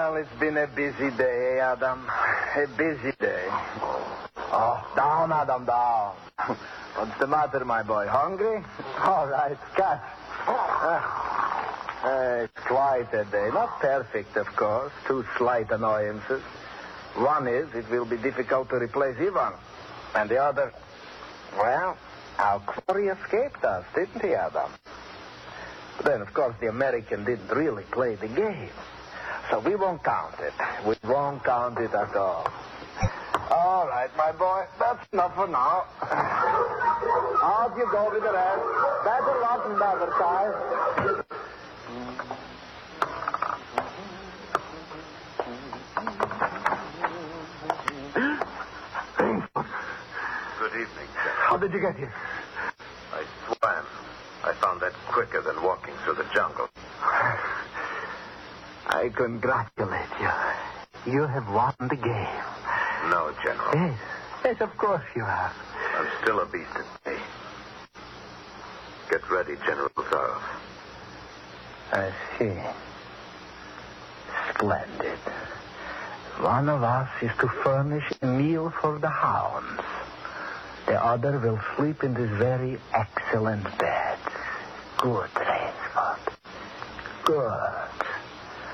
Well, it's been a busy day, Adam. A busy day. Oh, down, Adam, down. What's the matter, my boy? Hungry? All right, cat. It's quite a day. Not perfect, of course. Two slight annoyances. One is it will be difficult to replace Ivan. And the other, well, our quarry escaped us, didn't he, Adam? But then, of course, the American didn't really play the game. So we won't count it. We won't count it at all. All right, my boy. That's enough for now. Out you go with the rest. Better luck another time. Good evening, General. How did you get here? I swam. I found that quicker than walking through the jungle. I congratulate you. You have won the game. No, General. Yes. Yes, of course you have. I'm still a beast at bay. Get ready, General Zarov. I see. Splendid. One of us is to furnish a meal for the hounds. The other will sleep in this very excellent bed. Good, Rainsford. Good.